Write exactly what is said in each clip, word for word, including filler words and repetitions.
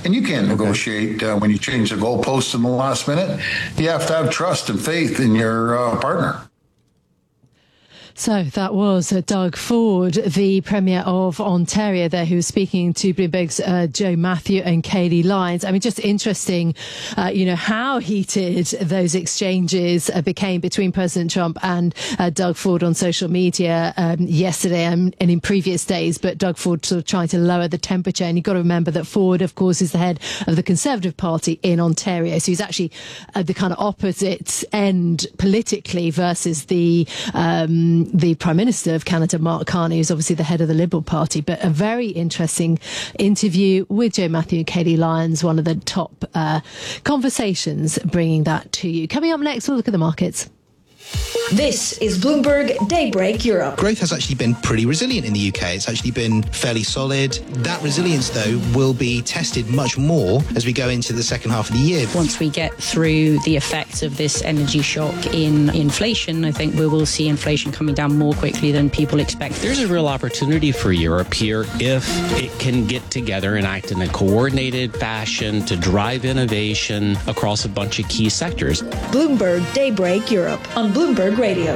And you can't negotiate uh, when you change the goalpost in the last minute. You have to have trust and faith in your uh, partner. So that was uh, Doug Ford, the Premier of Ontario there, who was speaking to Bloomberg's uh, Joe Matthew and Katie Lyons. I mean, just interesting, uh, you know, how heated those exchanges uh, became between President Trump and uh, Doug Ford on social media um, yesterday and, and in previous days. But Doug Ford sort of trying to lower the temperature. And you've got to remember that Ford, of course, is the head of the Conservative Party in Ontario. So he's actually at the kind of opposite end politically versus the um the Prime Minister of Canada, Mark Carney, who's obviously the head of the Liberal Party. But a very interesting interview with Joe Matthew and Katie Lyons, one of the top uh, conversations, bringing that to you. Coming up next, we'll look at the markets. This is Bloomberg Daybreak Europe. Growth has actually been pretty resilient in the U K. It's actually been fairly solid. That resilience, though, will be tested much more as we go into the second half of the year. Once we get through the effects of this energy shock in inflation, I think we will see inflation coming down more quickly than people expect. There's a real opportunity for Europe here if it can get together and act in a coordinated fashion to drive innovation across a bunch of key sectors. Bloomberg Daybreak Europe on Bloomberg Radio.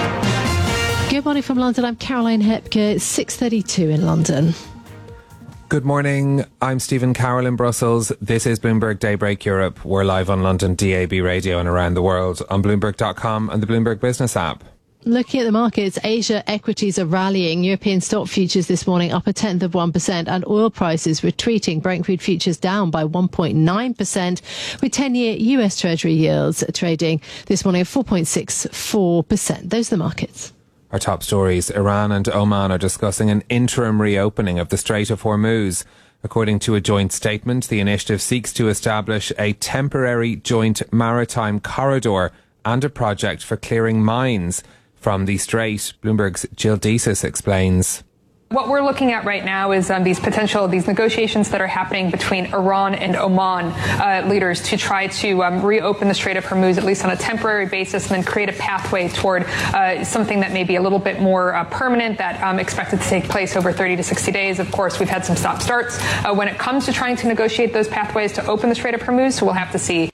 Good morning from London. I'm Caroline Hepke. It's six thirty-two in London. Good morning. I'm Stephen Carroll in Brussels. This is Bloomberg Daybreak Europe. We're live on London D A B radio and around the world on Bloomberg dot com and the Bloomberg Business app. Looking at the markets, Asia equities are rallying. European stock futures this morning up a tenth of one percent and oil prices retreating. Brent crude futures down by one point nine percent with ten-year U S Treasury yields trading this morning at four point six four percent. Those are the markets. Our top stories. Iran and Oman are discussing an interim reopening of the Strait of Hormuz. According to a joint statement, the initiative seeks to establish a temporary joint maritime corridor and a project for clearing mines from the strait. Bloomberg's Jill Desis explains. What we're looking at right now is um, these potential, these negotiations that are happening between Iran and Oman uh, leaders to try to um, reopen the Strait of Hormuz, at least on a temporary basis, and then create a pathway toward uh, something that may be a little bit more uh, permanent, that um, expected to take place over thirty to sixty days. Of course, we've had some stop-starts uh, when it comes to trying to negotiate those pathways to open the Strait of Hormuz, so we'll have to see.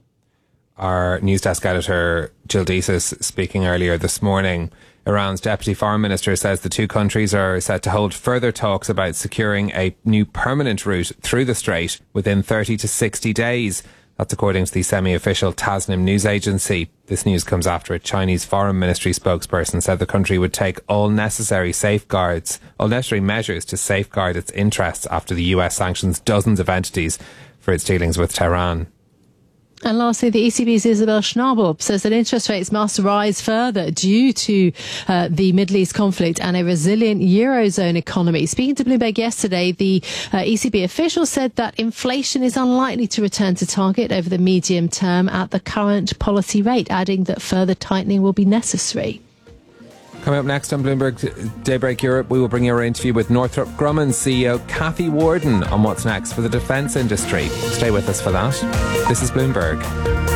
Our news desk editor, Jill Desis, speaking earlier this morning. Iran's deputy foreign minister says the two countries are set to hold further talks about securing a new permanent route through the strait within thirty to sixty days. That's according to the semi-official Tasnim news agency. This news comes after a Chinese foreign ministry spokesperson said the country would take all necessary safeguards, all necessary measures to safeguard its interests after the U S sanctions dozens of entities for its dealings with Tehran. And lastly, the E C B's Isabel Schnabel says that interest rates must rise further due to uh, the Middle East conflict and a resilient Eurozone economy. Speaking to Bloomberg yesterday, the uh, E C B official said that inflation is unlikely to return to target over the medium term at the current policy rate, adding that further tightening will be necessary. Coming up next on Bloomberg Daybreak Europe, we will bring you our interview with Northrop Grumman C E O Cathy Warden on what's next for the defence industry. Stay with us for that. This is Bloomberg.